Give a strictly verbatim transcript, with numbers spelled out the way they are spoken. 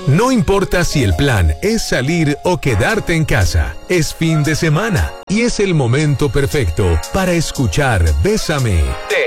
No importa si el plan es salir o quedarte en casa, es fin de semana y es el momento perfecto para escuchar Bésame de